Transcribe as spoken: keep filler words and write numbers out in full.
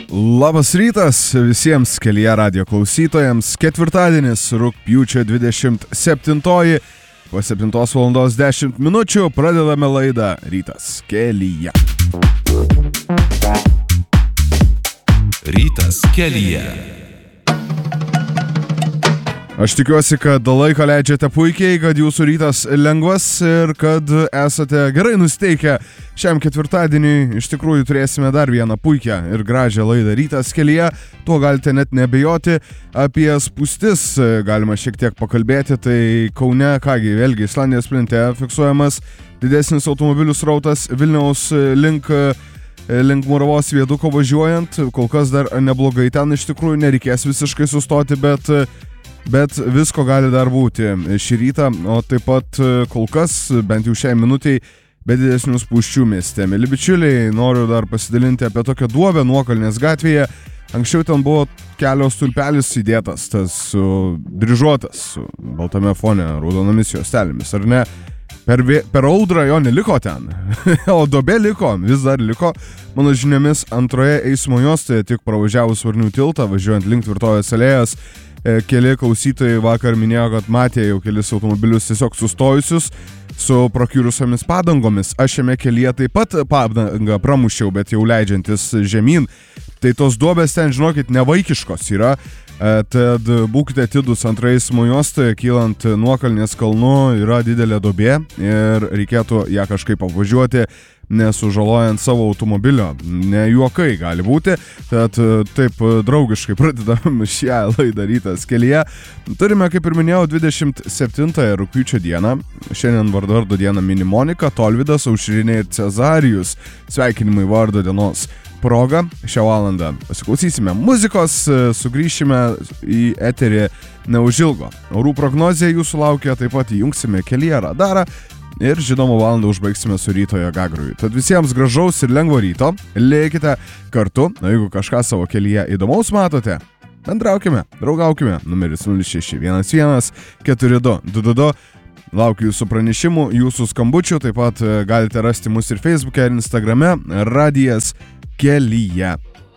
Labas rytas visiems kelyje radijo klausytojams. Ketvirtadienis, rugpjūčio dvidešimt septintoji, po septintos valandos dešimt minučių pradedame laidą Rytas kelyje. Rytas kelyje. Aš tikiuosi, kad laiką leidžiate puikiai, kad jūsų rytas lengvas ir kad esate gerai nusteikę šiam ketvirtadieniui. Iš tikrųjų turėsime dar vieną puikią ir gražią laidą Rytas kelyje. Tuo galite net nebejoti. Apie spūstis galima šiek tiek pakalbėti. Tai Kaune, kągi, vėlgi Islandijos plente fiksuojamas didesnis automobilių srautas Vilniaus link link Muravos viaduko važiuojant. Kol kas dar neblogai ten, iš tikrųjų nereikės visiškai sustoti, bet Bet visko gali dar būti šį rytą, o taip pat kol kas, bent jau šiai minutiai, be didesnių spūsčių mieste. Mėly bičiuliai, noriu dar pasidalinti apie tokią duobę Nuokalnės gatvėje. Anksčiau ten buvo kelios stulpelis įdėtas, tas su, dryžuotas su baltame fone, raudonomis juostelėmis, ar ne? Per, per audrą jo neliko ten, o duobė liko, vis dar liko. Mano žiniomis antroje eismo juostoje tik pravažiavus Varnių tiltą, važiuojant link Tvirtovės alėjos, keli klausytojai vakar minėjo, kad matė jau kelis automobilius tiesiog sustojusius su prakiurusiomis padangomis. Aš šiame kelyje taip pat padangą pramušiau, bet jau leidžiantis žemyn. Tai tos duobės ten, žinokit, nevaikiškos yra. Tad būkite atidūs antroje eismo juostoje, kylant Nuokalnės kalnu yra didelė duobė ir reikėtų ją kažkaip apvažiuoti, nesužalojant savo automobilio. Ne juokai gali būti, tad taip draugiškai pradedam šią laidą Rytas kelyje. Turime, kaip ir minėjau, dvidešimt septintąją rugpjūčio dieną. Šiandien vardo vardo dieną mini Monika, Tolvydas, Aušrinė ir Cezarijus. Sveikinimai vardo dienos proga. Šią valandą pasiklausysime muzikos, sugrįšime į eterį neužilgo. Orų prognozija jūsų laukia, taip pat įjungsime kelyje radarą ir žinoma valandą užbaigsime su rytojo Gagrui. Tad visiems gražaus ir lengvo ryto, lėkite kartu, o jeigu kažką savo kelyje įdomaus matote, bendraukime, draugaukime, numeris nulis šeši vienas vienas keturi du du du du. Laukiu jūsų pranešimų, jūsų skambučių, taip pat galite rasti mus ir Facebook'e ir Instagram'e Radijas kelyje.